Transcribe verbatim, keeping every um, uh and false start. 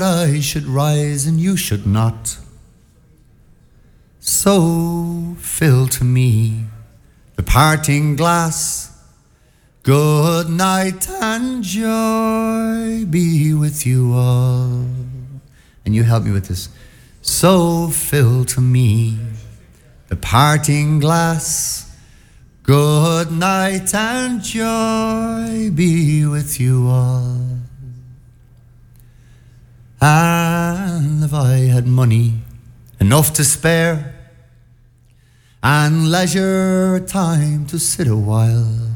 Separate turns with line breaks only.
I should rise and you should not. So fill to me the parting glass. Good night and joy be with you all. And you help me with this. So fill to me the parting glass. Good night and joy be with you all. And if I had money enough to spare, and leisure time to sit a while,